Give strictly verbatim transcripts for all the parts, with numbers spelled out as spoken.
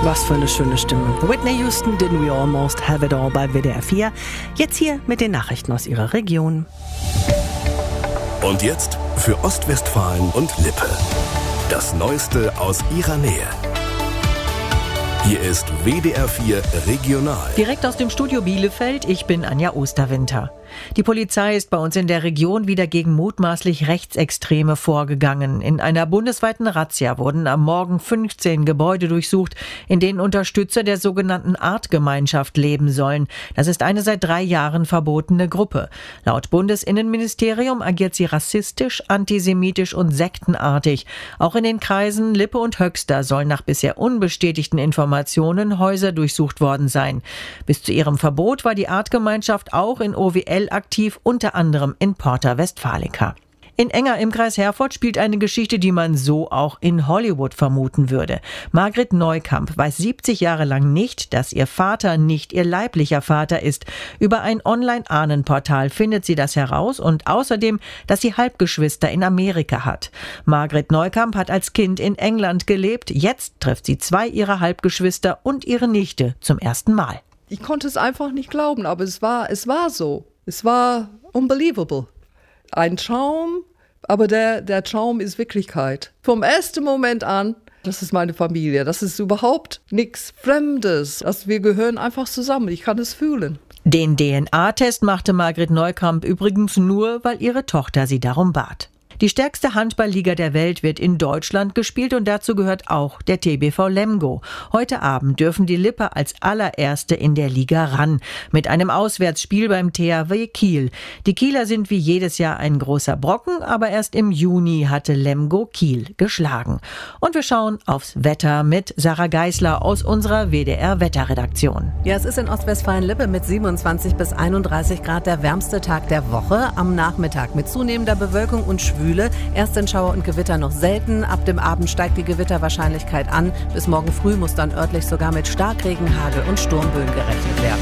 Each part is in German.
Was für eine schöne Stimme. Whitney Houston, Didn't We Almost Have It All bei W D R vier. Jetzt hier mit den Nachrichten aus ihrer Region. Und jetzt für Ostwestfalen und Lippe. Das Neueste aus ihrer Nähe. Hier ist W D R vier Regional. Direkt aus dem Studio Bielefeld, ich bin Anja Osterwinter. Die Polizei ist bei uns in der Region wieder gegen mutmaßlich Rechtsextreme vorgegangen. In einer bundesweiten Razzia wurden am Morgen fünfzehn Gebäude durchsucht, in denen Unterstützer der sogenannten Artgemeinschaft leben sollen. Das ist eine seit drei Jahren verbotene Gruppe. Laut Bundesinnenministerium agiert sie rassistisch, antisemitisch und sektenartig. Auch in den Kreisen Lippe und Höxter sollen nach bisher unbestätigten Informationen Häuser durchsucht worden sein. Bis zu ihrem Verbot war die Artgemeinschaft auch in O W L aktiv, unter anderem in Porta Westfalica. In Enger im Kreis Herford spielt eine Geschichte, die man so auch in Hollywood vermuten würde. Margret Neukamp weiß siebzig Jahre lang nicht, dass ihr Vater nicht ihr leiblicher Vater ist. Über ein Online-Ahnenportal findet sie das heraus und außerdem, dass sie Halbgeschwister in Amerika hat. Margret Neukamp hat als Kind in England gelebt. Jetzt trifft sie zwei ihrer Halbgeschwister und ihre Nichte zum ersten Mal. Ich konnte es einfach nicht glauben, aber es war, es war so. Es war unbelievable. Ein Traum, aber der, der Traum ist Wirklichkeit. Vom ersten Moment an, das ist meine Familie. Das ist überhaupt nichts Fremdes. Also wir gehören einfach zusammen. Ich kann es fühlen. Den D N A-Test machte Margret Neukamp übrigens nur, weil ihre Tochter sie darum bat. Die stärkste Handballliga der Welt wird in Deutschland gespielt und dazu gehört auch der T B V Lemgo. Heute Abend dürfen die Lipper als allererste in der Liga ran. Mit einem Auswärtsspiel beim T H W Kiel. Die Kieler sind wie jedes Jahr ein großer Brocken, aber erst im Juni hatte Lemgo Kiel geschlagen. Und wir schauen aufs Wetter mit Sarah Geisler aus unserer W D R-Wetterredaktion. Ja, es ist in Ostwestfalen-Lippe mit siebenundzwanzig bis einunddreißig Grad der wärmste Tag der Woche. Am Nachmittag mit zunehmender Bewölkung und Schwüle. Erst sind Schauer und Gewitter noch selten. Ab dem Abend steigt die Gewitterwahrscheinlichkeit an. Bis morgen früh muss dann örtlich sogar mit Starkregen, Hagel und Sturmböen gerechnet werden.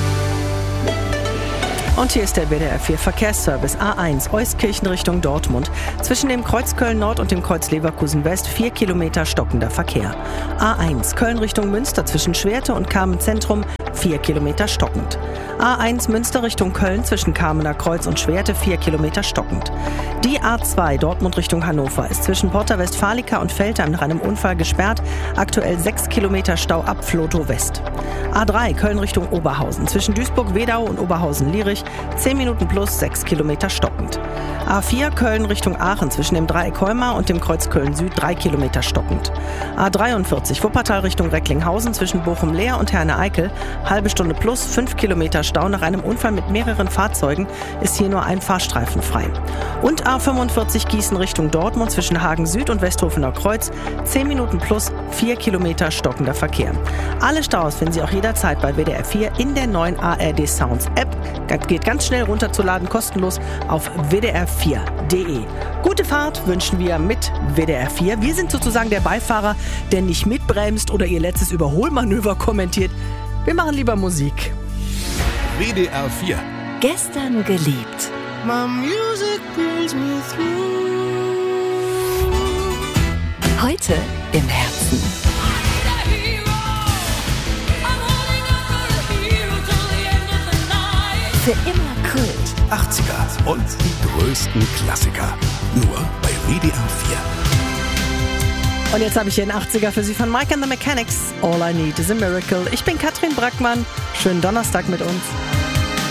Und hier ist der W D R vier Verkehrsservice. A eins, Euskirchen Richtung Dortmund. Zwischen dem Kreuz Köln Nord und dem Kreuz Leverkusen West vier Kilometer stockender Verkehr. A eins, Köln Richtung Münster zwischen Schwerte und Kamen Zentrum vier Kilometer stockend. A eins, Münster Richtung Köln zwischen Kamener Kreuz und Schwerte vier Kilometer stockend. Die A zwei, Dortmund Richtung Hannover, ist zwischen Porta Westfalica und Veltheim nach einem Unfall gesperrt. Aktuell sechs Kilometer Stau ab Flotow West. A drei, Köln Richtung Oberhausen. Zwischen Duisburg-Wedau und Oberhausen-Lierich zehn Minuten plus sechs Kilometer stockend. A vier, Köln Richtung Aachen zwischen dem Dreieck Heumar und dem Kreuz Köln Süd drei Kilometer stockend. A dreiundvierzig, Wuppertal Richtung Recklinghausen zwischen Bochum-Leer und Herne-Eickel, halbe Stunde plus fünf Kilometer Stau. Nach einem Unfall mit mehreren Fahrzeugen ist hier nur ein Fahrstreifen frei. Und A fünfundvierzig, Gießen Richtung Dortmund zwischen Hagen Süd und Westhofener Kreuz, zehn Minuten plus vier Kilometer stockender Verkehr. Alle Staus finden Sie auch jederzeit bei W D R vier in der neuen A R D Sounds App. Das geht ganz schnell runterzuladen, kostenlos auf w d r vier punkt d e. Gute Fahrt wünschen wir mit W D R vier. Wir sind sozusagen der Beifahrer, der nicht mitbremst oder Ihr letztes Überholmanöver kommentiert. Wir machen lieber Musik. W D R vier. Gestern geliebt. My music brings me through. Heute im Herzen. Für immer Kult. achtziger und die größten Klassiker. Nur bei W D R vier. Und jetzt habe ich hier einen achtziger für Sie von Mike and the Mechanics. All I Need is a Miracle. Ich bin Katrin Brackmann. Schönen Donnerstag mit uns.